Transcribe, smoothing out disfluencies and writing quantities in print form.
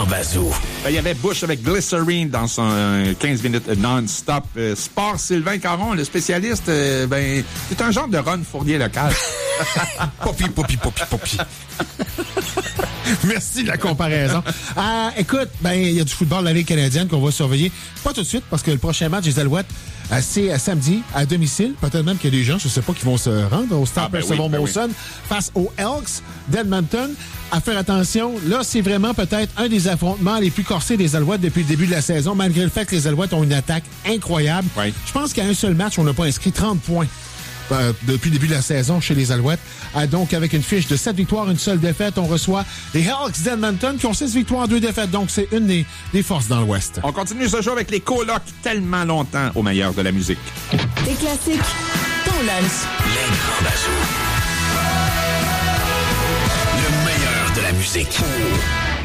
Grand Bazou. Il y avait Bush avec Glycerine dans son 15 minutes non-stop. Sport, Sylvain Caron, le spécialiste, c'est un genre de Ron Fournier local. Poppy. Merci de la comparaison. Écoute, il y a du football de la Ligue canadienne qu'on va surveiller. Pas tout de suite, parce que le prochain match des Alouettes, c'est samedi, à domicile. Peut-être même qu'il y a des gens, je sais pas, qui vont se rendre au Stade Percival Molson face aux Elks d'Edmonton. À faire attention, là, c'est vraiment peut-être un des affrontements les plus corsés des Alouettes depuis le début de la saison, malgré le fait que les Alouettes ont une attaque incroyable. Oui. Je pense qu'à un seul match, on n'a pas inscrit 30 points. Depuis le début de la saison chez les Alouettes. Donc, avec une fiche de 7 victoires, une seule défaite, on reçoit les Elks d'Edmonton qui ont 6 victoires, 2 défaites. Donc, c'est une des forces dans l'Ouest. On continue ce jour avec les colocs tellement longtemps au meilleur de la musique. Des classiques, ton lunch. Les Grands Bazou. Le meilleur de la musique.